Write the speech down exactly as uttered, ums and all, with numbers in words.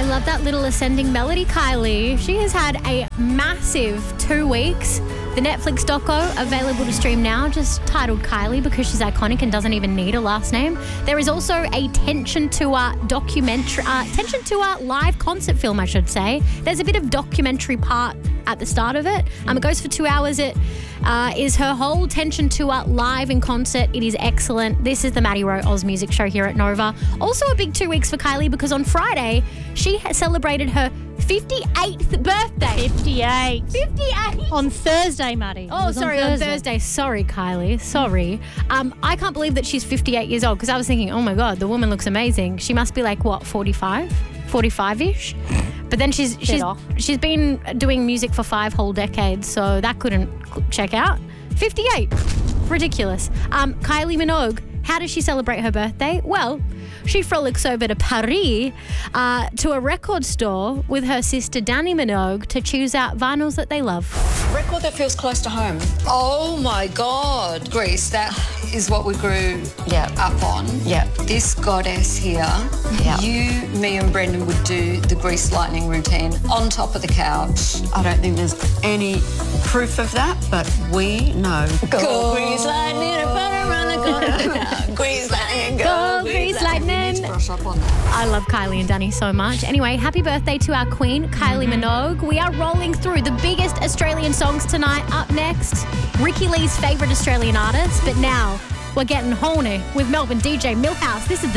love that little ascending melody, Kylie. She has had a massive two weeks. The Netflix doco available to stream now, just titled Kylie because she's iconic and doesn't even need a last name. There is also a Tension Tour documentary, uh, Tension Tour live concert film, I should say. There's a bit of documentary part at the start of it. Um, it goes for two hours. It uh, is her whole Tension Tour live in concert. It is excellent. This is the Maddie Rowe Oz Music Show here at Nova. Also a big two weeks for Kylie because on Friday she has celebrated her fifty-eighth birthday. fifty-eight. fifty-eight. On Thursday, Maddie. It Oh, was sorry, on Thursday. on Thursday. Sorry, Kylie. Sorry. Um, I can't believe that she's fifty-eight years old because I was thinking, oh my God, the woman looks amazing. She must be like, what, forty-five? forty-five-ish? But then she's she's off. she's been doing music for five whole decades, so that couldn't check out. fifty-eight. Ridiculous. Um, Kylie Minogue, how does she celebrate her birthday? Well, she frolics over to Paris uh, to a record store with her sister Dannii Minogue to choose out vinyls that they love. Record that feels close to home. Oh my God. Greece, that is what we grew Yeah. up on. Yeah. This goddess here, Yeah. you, me and Brendan would do the Grease lightning routine on top of the couch. I don't think there's any proof of that, but we know. Go Grease lightning, a fire around the corner. Grease lightning, Go Grease lightning. We need to brush up on that. I love Kylie and Dannii so much. Anyway, happy birthday to our queen, Kylie Minogue. We are rolling through the biggest Australian songs tonight. Up next, Ricky Lee's favourite Australian artist. But now, we're getting horny with Melbourne D J Millhouse. This is the